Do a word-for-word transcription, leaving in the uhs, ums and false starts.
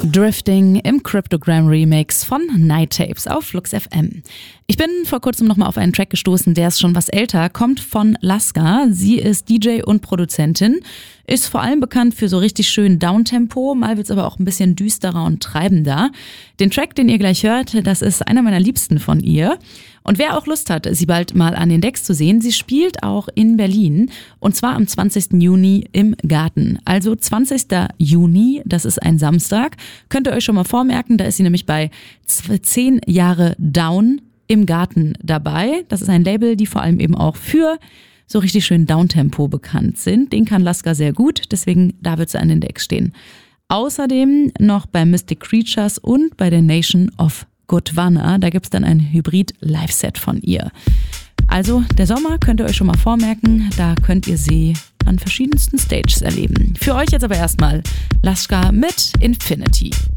Drifting im Cryptogram Remix von Night Tapes auf Flux F M. Ich bin vor kurzem nochmal auf einen Track gestoßen, der ist schon was älter, kommt von Laska. Sie ist D J und Produzentin, ist vor allem bekannt für so richtig schön Downtempo, mal wird's aber auch ein bisschen düsterer und treibender. Den Track, den ihr gleich hört, das ist einer meiner Liebsten von ihr. Und wer auch Lust hat, sie bald mal an den Decks zu sehen, sie spielt auch in Berlin und zwar am zwanzigsten Juni im Garten. Also zwanzigsten Juni, das ist ein Samstag, könnt ihr euch schon mal vormerken, da ist sie nämlich bei zehn Jahre Down im Garten dabei. Das ist ein Label, die vor allem eben auch für so richtig schön Downtempo bekannt sind. Den kann Laska sehr gut, deswegen da wird sie an den Decks stehen. Außerdem noch bei Mystic Creatures und bei der Nation of Gondwana, da gibt's dann ein Hybrid-Live-Set von ihr. Also der Sommer könnt ihr euch schon mal vormerken, da könnt ihr sie an verschiedensten Stages erleben. Für euch jetzt aber erstmal Laska mit Infinity.